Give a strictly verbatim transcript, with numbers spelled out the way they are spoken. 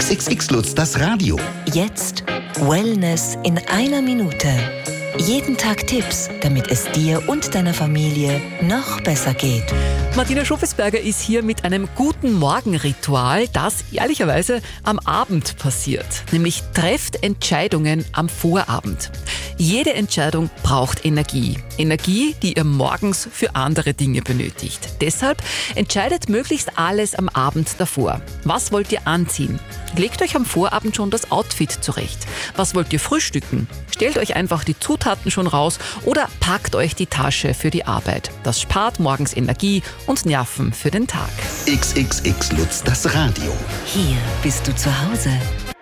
X X X Lutz, das Radio. Jetzt Wellness in einer Minute. Jeden Tag Tipps, damit es dir und deiner Familie noch besser geht. Martina Schofesberger ist hier mit einem guten Morgenritual, das ehrlicherweise am Abend passiert. Nämlich trefft Entscheidungen am Vorabend. Jede Entscheidung braucht Energie. Energie, die ihr morgens für andere Dinge benötigt. Deshalb entscheidet möglichst alles am Abend davor. Was wollt ihr anziehen? Legt euch am Vorabend schon das Outfit zurecht. Was wollt ihr frühstücken? Stellt euch einfach die Zutaten schon raus oder packt euch die Tasche für die Arbeit. Das spart morgens Energie und Nerven für den Tag. X X X Lutz, das Radio. Hier bist du zu Hause.